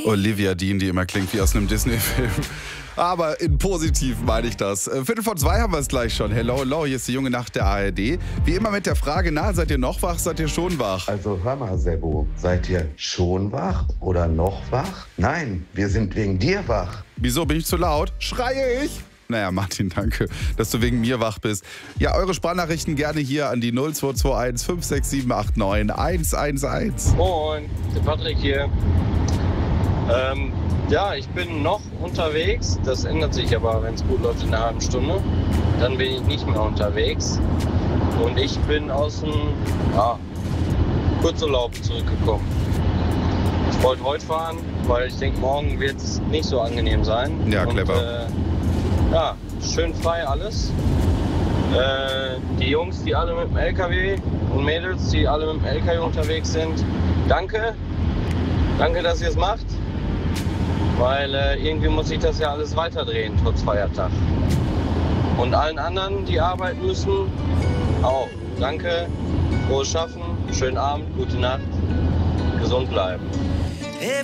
Olivia Dean, die immer klingt wie aus einem Disney-Film. Aber in positiv meine ich das. 2:15 haben wir es gleich schon. Hello, hello, hier ist die junge Nacht der ARD. Wie immer mit der Frage, na, seid ihr noch wach, seid ihr schon wach? Also hör mal, Sebo, seid ihr schon wach oder noch wach? Nein, wir sind wegen dir wach. Wieso, bin ich zu laut? Schreie ich? Naja, Martin, danke, dass du wegen mir wach bist. Ja, eure Sprachnachrichten gerne hier an die 0221 56789 111. Moin, der Patrick hier. Ja, ich bin noch unterwegs. Das ändert sich aber, wenn es gut läuft, in einer halben Stunde. Dann bin ich nicht mehr unterwegs. Und ich bin aus dem Kurzurlaub zurückgekommen. Ich wollte heute fahren, weil ich denke, morgen wird es nicht so angenehm sein. Ja, clever. Ja, schön frei alles. Die Jungs, die alle mit dem LKW und Mädels, die alle mit dem LKW unterwegs sind, danke. Danke, dass ihr es macht. Weil irgendwie muss ich das ja alles weiterdrehen, trotz Feiertag. Und allen anderen, die arbeiten müssen, auch. Danke, frohes Schaffen, schönen Abend, gute Nacht, gesund bleiben.